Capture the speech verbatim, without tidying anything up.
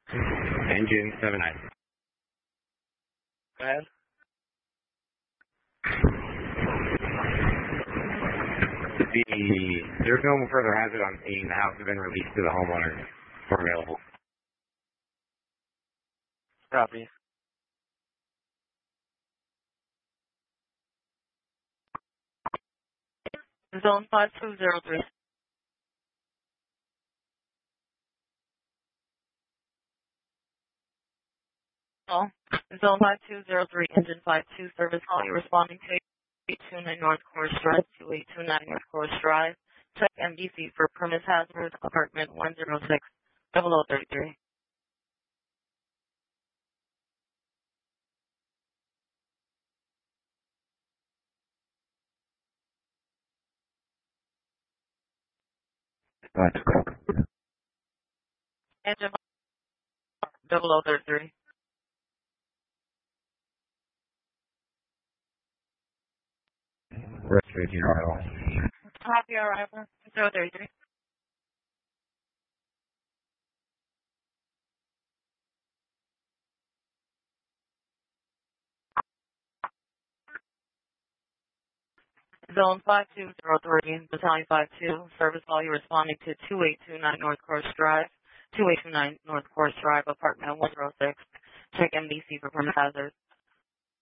Engine seven nine. Go ahead. The, there's no further hazard on scene. The house has been released to the homeowner for available. Copy. Zone five two zero three. Oh, Zone five two zero three, engine five two, service call. You're responding to eight two nine North Course Drive, two eight two nine North Course Drive. Check M D C for premise hazard, apartment one zero six, double oh thirty-three. That's correct. Engine double oh thirty-three. Restoration arrival. Copy arrival, zero thirty-three. Zone five two zero three, Battalion five two, service call. You're responding to two eight two nine North Course Drive, two eight two nine North Course Drive, apartment one zero six. Check M D C for premise hazard.